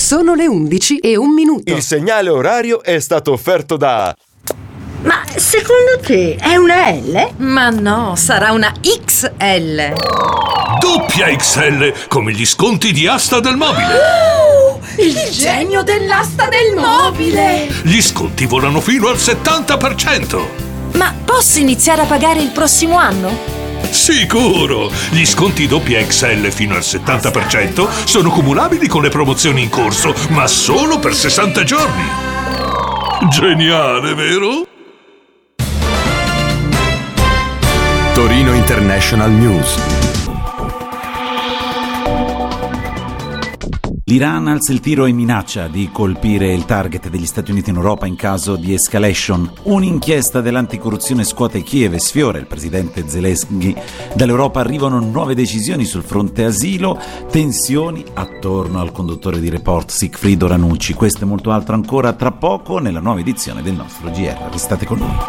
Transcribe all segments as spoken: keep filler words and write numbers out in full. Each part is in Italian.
Sono le undici e un minuto. Il segnale orario è stato offerto da... Ma secondo te è una L? Ma no, sarà una X L. Doppia X L, come gli sconti di Asta del Mobile. Oh, il genio dell'asta del mobile. Gli sconti volano fino al settanta per cento. Ma posso iniziare a pagare il prossimo anno? Sicuro! Gli sconti doppia X L fino al settanta per cento sono cumulabili con le promozioni in corso, ma solo per sessanta giorni. Geniale, vero? Torino International News. L'Iran alza il tiro e minaccia di colpire il target degli Stati Uniti in Europa in caso di escalation. Un'inchiesta dell'anticorruzione scuote Kiev e sfiora il presidente Zelensky. Dall'Europa arrivano nuove decisioni sul fronte asilo, tensioni attorno al conduttore di Report Sigfrido Ranucci. Questo e molto altro ancora tra poco nella nuova edizione del nostro G R. Restate con noi.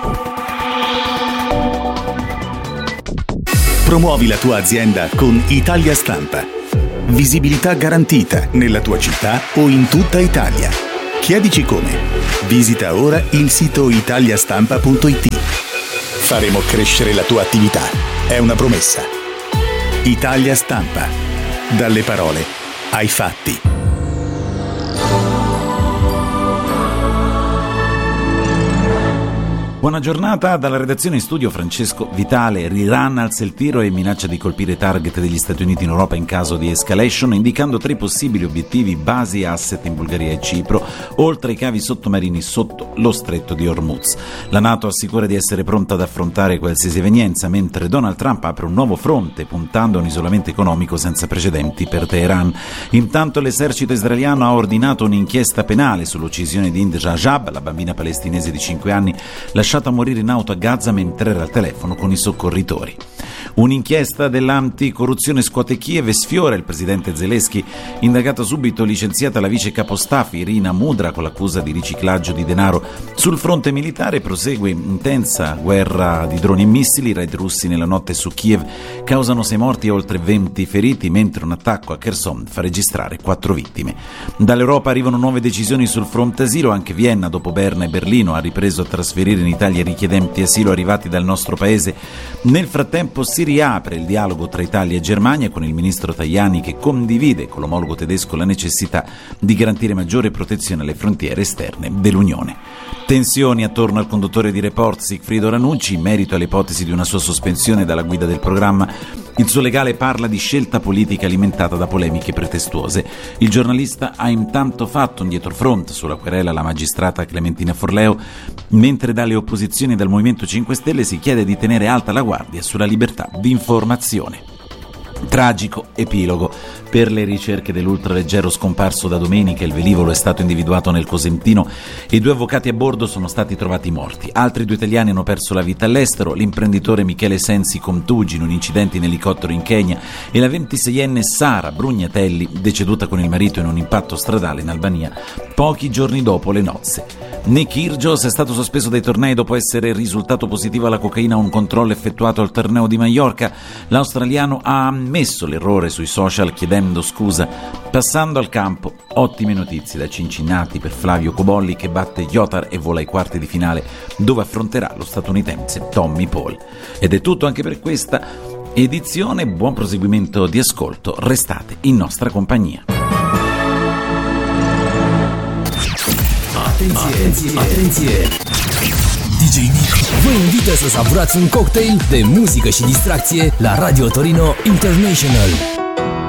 Promuovi la tua azienda con Italia Stampa. Visibilità garantita nella tua città o in tutta Italia. Chiedici come. Visita ora il sito italiastampa punto it. Faremo crescere la tua attività. È una promessa. Italia Stampa. Dalle parole ai fatti. Buona giornata dalla redazione in studio Francesco Vitale. L'Iran alza il tiro e minaccia di colpire target degli Stati Uniti in Europa in caso di escalation, indicando tre possibili obiettivi: basi e asset in Bulgaria e Cipro, oltre ai cavi sottomarini sotto lo stretto di Hormuz. La NATO assicura di essere pronta ad affrontare qualsiasi evenienza, mentre Donald Trump apre un nuovo fronte puntando a un isolamento economico senza precedenti per Teheran. Intanto l'esercito israeliano ha ordinato un'inchiesta penale sull'uccisione di Hind Rajab, la bambina palestinese di cinque anni, lasciata a morire in auto a Gaza mentre era al telefono con i soccorritori. Un'inchiesta dell'anticorruzione scuote Kiev e sfiora il presidente Zelensky. Indagata subito, licenziata la vice capostaff Irina Mudra con l'accusa di riciclaggio di denaro. Sul fronte militare prosegue intensa guerra di droni e missili. I raid russi nella notte su Kiev causano sei morti e oltre venti feriti, mentre un attacco a Kherson fa registrare quattro vittime. Dall'Europa arrivano nuove decisioni sul fronte asilo. Anche Vienna, dopo Berna e Berlino, ha ripreso a trasferire in Italia richiedenti asilo arrivati dal nostro paese. Nel frattempo si riapre il dialogo tra Italia e Germania, con il ministro Tajani che condivide con l'omologo tedesco la necessità di garantire maggiore protezione alle frontiere esterne dell'Unione. Tensioni attorno al conduttore di Report Sigfrido Ranucci in merito alle ipotesi di una sua sospensione dalla guida del programma. Il suo legale parla di scelta politica alimentata da polemiche pretestuose. Il giornalista ha intanto fatto un dietrofront sulla querela alla magistrata Clementina Forleo, mentre dalle opposizioni e dal Movimento cinque Stelle si chiede di tenere alta la guardia sulla libertà di informazione. Tragico epilogo. Per le ricerche dell'ultraleggero scomparso da domenica, il velivolo è stato individuato nel Cosentino e i due avvocati a bordo sono stati trovati morti. Altri due italiani hanno perso la vita all'estero: l'imprenditore Michele Sensi Contugi in un incidente in elicottero in Kenya e la ventiseienne Sara Brugnatelli, deceduta con il marito in un impatto stradale in Albania pochi giorni dopo le nozze. Nick Kyrgios è stato sospeso dai tornei dopo essere risultato positivo alla cocaina a un controllo effettuato al torneo di Maiorca. L'australiano ha ammesso l'errore sui social chiedendo scusa. Passando al campo, ottime notizie da Cincinnati per Flavio Cobolli, che batte Yotar e vola ai quarti di finale, dove affronterà lo statunitense Tommy Paul. Ed è tutto anche per questa edizione. Buon proseguimento di ascolto, restate in nostra compagnia. Atenție, atenție! D J Nick vă invită să savurați un cocktail de muzică și distracție la Radio Torino International.